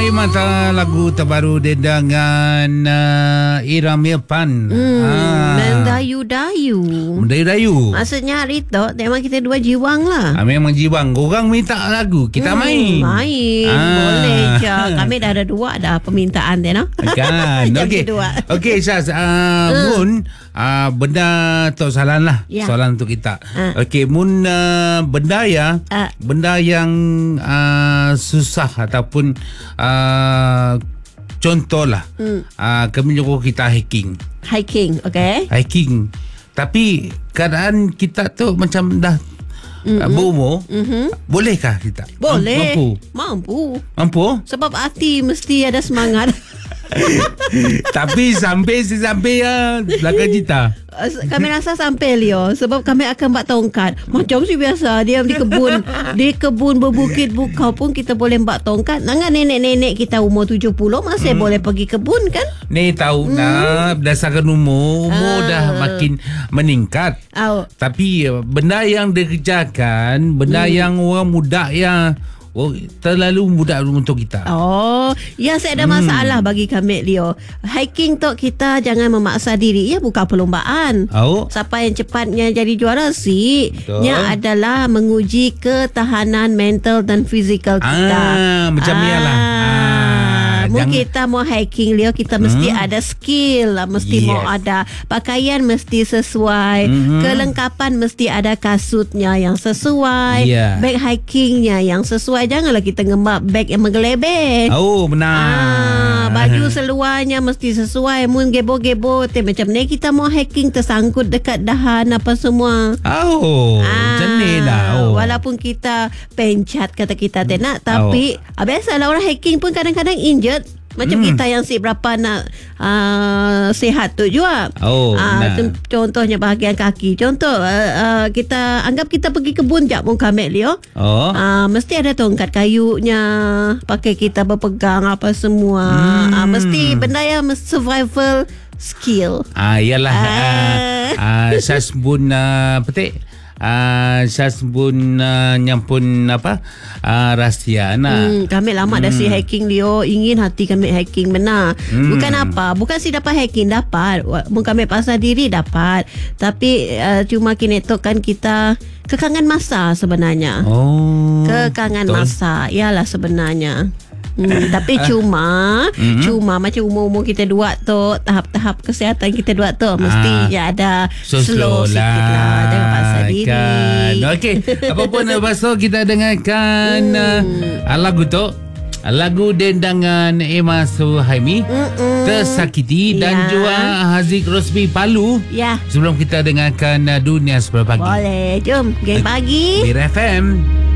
mata lagu terbaru dengan Iram Irfan. Mendayu-dayu. Mendayu-dayu. Maksudnya hari tu memang kita dua jiwang lah. Memang jiwang. Korang minta lagu, kita main. Main. Boleh je. Kami dah ada dua dah permintaan dia, no? Kan. Okey Syaz, Mun, benda tu soalan lah. Ya. Soalan untuk kita. Okey, Mun, benda yang susah ataupun contohlah kami nyuruh kita hiking, okay. Hiking. Tapi keadaan kita tu macam dah berumur. Bolehkah kita? Boleh. Mampu. Sebab hati mesti ada semangat. Tapi sampai belakang kita. Kami rasa sampai Leo. Sebab kami akan buat tongkat. Macam si biasa diam di kebun. Di kebun berbukit bukau pun kita boleh buat tongkat. Jangan nenek-nenek kita umur 70 masih boleh pergi kebun kan? Ni tahu nak berdasarkan umur dah makin meningkat. Tapi benda yang dikerjakan, benda yang orang muda yang terlalu mudah untuk kita. Saya ada masalah bagi kami Leo. Hiking tu kita jangan memaksa diri. Ya, bukan perlombaan. Siapa yang cepatnya jadi juara nya adalah menguji ketahanan mental dan fizikal kita. Macam ni lah. Kita mau hiking Leo, kita mesti ada skill, mesti mau ada pakaian mesti sesuai, kelengkapan mesti ada kasutnya yang sesuai, bag hikingnya yang sesuai. Janganlah kita ngembak bag yang menggelebek. Benar. Baju seluarnya mesti sesuai. Mun gebo-gebo macam ni kita mau hiking tersangkut dekat dahan apa semua. Macam ni lah. Walaupun kita pencat kata kita nak, tapi biasalah orang hiking pun kadang-kadang injured. Macam kita yang berapa nak sihat tu juga. Contohnya bahagian kaki. Contoh kita anggap kita pergi kebun jap pun kami Leo. Mesti ada tongkat kayunya, pakai kita berpegang apa semua. Mesti benda yang survival skill. Yalah. Syaz pun petik. Syaz pun nyampun rahsia kami lama dah si hiking Leo. Ingin hati kami hiking benar. Bukan si dapat hiking, dapat kami pasal diri dapat. Tapi cuma kini tu kan kita kekangan masa sebenarnya. Kekangan masa ialah sebenarnya. Tapi cuma macam umur-umur kita dua tu, tahap-tahap kesihatan kita dua tu mesti ada slow sikit lah. Jangan paksa diri. Okey, apapun lepas tu kita dengarkan lagu tu. Lagu dendangan Emma Suhaimi, Tersakiti, dan juga Haziq Rosbi Palu. Sebelum kita dengarkan Dunia Sebelah Pagi. Boleh, jom Geng Pagi BIR FM.